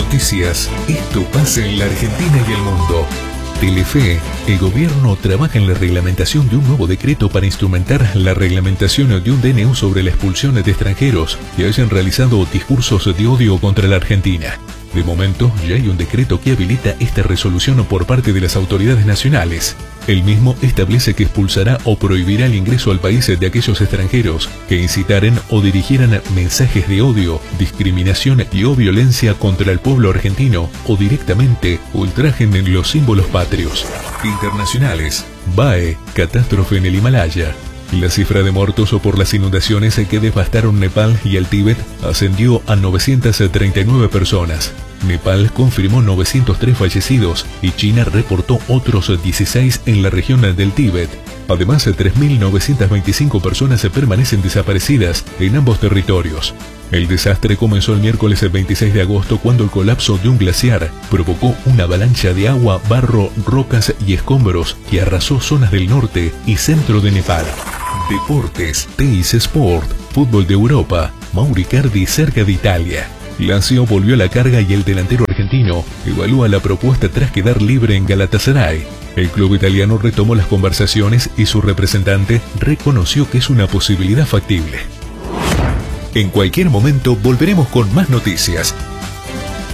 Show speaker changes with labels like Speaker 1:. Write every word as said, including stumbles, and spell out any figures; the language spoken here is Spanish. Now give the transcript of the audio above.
Speaker 1: Noticias. Esto pasa en la Argentina y el mundo. Telefe. El gobierno trabaja en la reglamentación de un nuevo decreto para instrumentar la reglamentación de un D N U sobre la expulsión de extranjeros que hayan realizado discursos de odio contra la Argentina. De momento, ya hay un decreto que habilita esta resolución por parte de las autoridades nacionales. El mismo establece que expulsará o prohibirá el ingreso al país de aquellos extranjeros que incitaren o dirigieran mensajes de odio, discriminación y o violencia contra el pueblo argentino o directamente ultrajen en los símbolos patrios. Internacionales. B A E. Catástrofe en el Himalaya. La cifra de muertos por las inundaciones que devastaron Nepal y el Tíbet ascendió a novecientas treinta y nueve personas. Nepal confirmó novecientos tres fallecidos y China reportó otros dieciséis en la región del Tíbet. Además, tres mil novecientas veinticinco personas permanecen desaparecidas en ambos territorios. El desastre comenzó el miércoles veintiséis de agosto cuando el colapso de un glaciar provocó una avalancha de agua, barro, rocas y escombros que arrasó zonas del norte y centro de Nepal. Deportes. Teis Sport. Fútbol de Europa. Mauro Icardi cerca de Italia. Lazio volvió a la carga y el delantero argentino evalúa la propuesta tras quedar libre en Galatasaray. El club italiano retomó las conversaciones y su representante reconoció que es una posibilidad factible. En cualquier momento volveremos con más noticias.